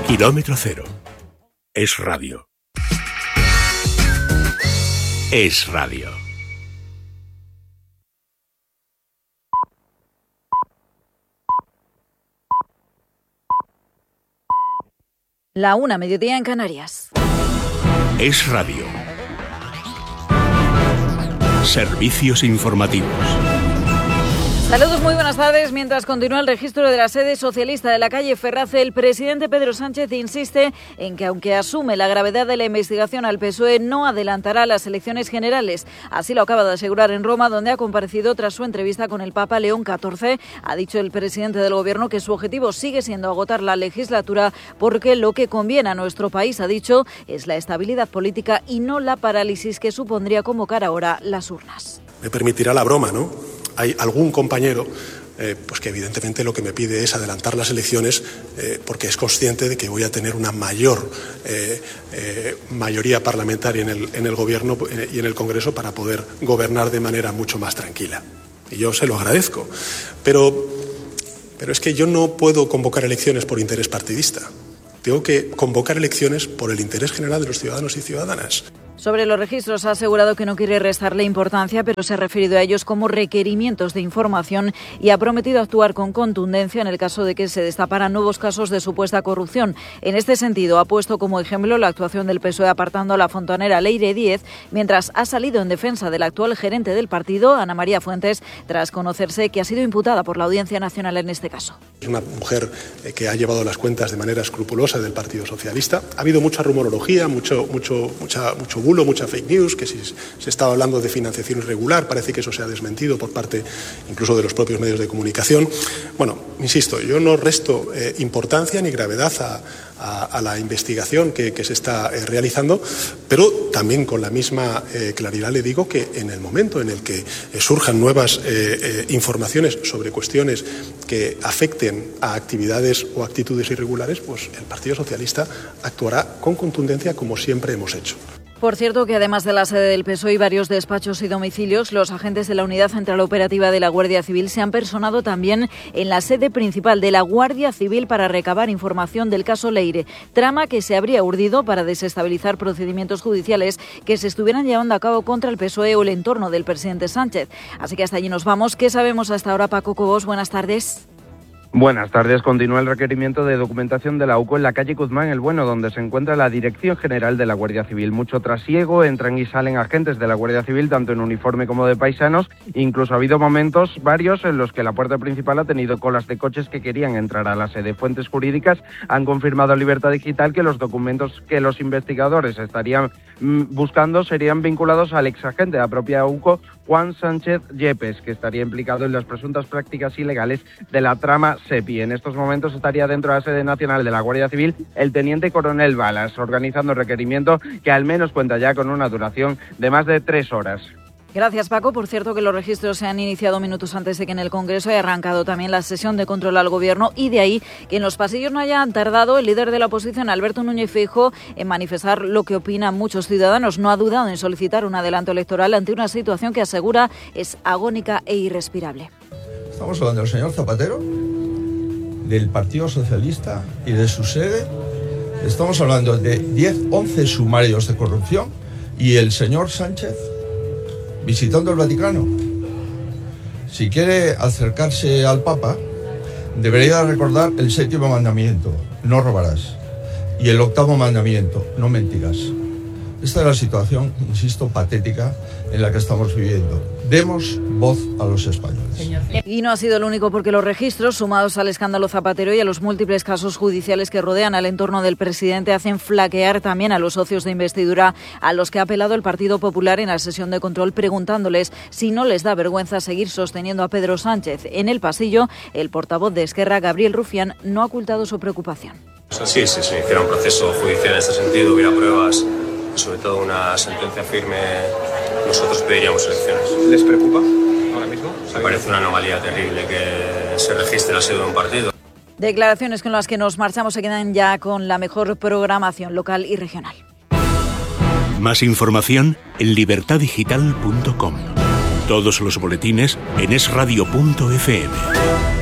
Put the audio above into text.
Kilómetro Cero. Es radio. Es radio. La 1, mediodía en Canarias. Es radio. Servicios informativos. Saludos, muy buenas tardes. Mientras continúa el registro de la sede socialista de la calle Ferraz, el presidente Pedro Sánchez insiste en que, aunque asume la gravedad de la investigación al PSOE, no adelantará las elecciones generales. Así lo acaba de asegurar en Roma, donde ha comparecido tras su entrevista con el Papa León XIV. Ha dicho el presidente del Gobierno que su objetivo sigue siendo agotar la legislatura, porque lo que conviene a nuestro país, ha dicho, es la estabilidad política y no la parálisis que supondría convocar ahora las urnas. Me permitirá la broma, ¿no? Hay algún compañero pues que evidentemente lo que me pide es adelantar las elecciones porque es consciente de que voy a tener una mayor mayoría parlamentaria en el Gobierno y en el Congreso para poder gobernar de manera mucho más tranquila. Y yo se lo agradezco. Pero es que yo no puedo convocar elecciones por interés partidista. Tengo que convocar elecciones por el interés general de los ciudadanos y ciudadanas. Sobre los registros ha asegurado que no quiere restarle importancia, pero se ha referido a ellos como requerimientos de información y ha prometido actuar con contundencia en el caso de que se destaparan nuevos casos de supuesta corrupción. En este sentido, ha puesto como ejemplo la actuación del PSOE apartando a la fontanera Leire Díez, mientras ha salido en defensa del actual gerente del partido, Ana María Fuentes, tras conocerse que ha sido imputada por la Audiencia Nacional en este caso. Es una mujer que ha llevado las cuentas de manera escrupulosa del Partido Socialista. Ha habido mucha rumorología, mucho bulo, mucha fake news, que si se estaba hablando de financiación irregular, parece que eso se ha desmentido por parte incluso de los propios medios de comunicación. Bueno, insisto, yo no resto importancia ni gravedad a la investigación que se está realizando, pero también con la misma claridad le digo que en el momento en el que surjan nuevas informaciones sobre cuestiones que afecten a actividades o actitudes irregulares, pues el Partido Socialista actuará con contundencia como siempre hemos hecho. Por cierto, que además de la sede del PSOE y varios despachos y domicilios, los agentes de la Unidad Central Operativa de la Guardia Civil se han personado también en la sede principal de la Guardia Civil para recabar información del caso Leire, trama que se habría urdido para desestabilizar procedimientos judiciales que se estuvieran llevando a cabo contra el PSOE o el entorno del presidente Sánchez. Así que hasta allí nos vamos. ¿Qué sabemos hasta ahora, Paco Cobos? Buenas tardes. Buenas tardes. Continúa el requerimiento de documentación de la UCO en la calle Guzmán el Bueno, donde se encuentra la Dirección General de la Guardia Civil. Mucho trasiego, entran y salen agentes de la Guardia Civil, tanto en uniforme como de paisanos. Incluso ha habido momentos varios en los que la puerta principal ha tenido colas de coches que querían entrar a la sede. Fuentes jurídicas han confirmado a Libertad Digital que los documentos que los investigadores estarían buscando serían vinculados al exagente de la propia UCO, Juan Sánchez Yepes, que estaría implicado en las presuntas prácticas ilegales de la trama SEPI. En estos momentos estaría dentro de la sede nacional de la Guardia Civil el teniente coronel Balas, organizando el requerimiento que al menos cuenta ya con una duración de más de 3 horas. Gracias, Paco. Por cierto, que los registros se han iniciado minutos antes de que en el Congreso haya arrancado también la sesión de control al Gobierno, y de ahí que en los pasillos no hayan tardado el líder de la oposición, Alberto Núñez Feijóo, en manifestar lo que opinan muchos ciudadanos. No ha dudado en solicitar un adelanto electoral ante una situación que asegura es agónica e irrespirable. Estamos hablando del señor Zapatero, del Partido Socialista y de su sede. Estamos hablando de 10-11 sumarios de corrupción y el señor Sánchez visitando el Vaticano. Si quiere acercarse al Papa, debería recordar el 7º mandamiento, no robarás, y el 8º mandamiento, no mentirás. Esta es la situación, insisto, patética en la que estamos viviendo. Demos voz a los españoles. Y no ha sido el único, porque los registros, sumados al escándalo Zapatero y a los múltiples casos judiciales que rodean al entorno del presidente, hacen flaquear también a los socios de investidura, a los que ha apelado el Partido Popular en la sesión de control, preguntándoles si no les da vergüenza seguir sosteniendo a Pedro Sánchez. En el pasillo, el portavoz de Esquerra, Gabriel Rufián, no ha ocultado su preocupación. Sí, si se hiciera un proceso judicial en este sentido, hubiera pruebas, sobre todo una sentencia firme, nosotros pediríamos elecciones. ¿Les preocupa ahora mismo? Me parece una anomalía terrible que se registre la sede de un partido. Declaraciones con las que nos marchamos se quedan ya con la mejor programación local y regional. Más información en libertaddigital.com. Todos los boletines en esradio.fm.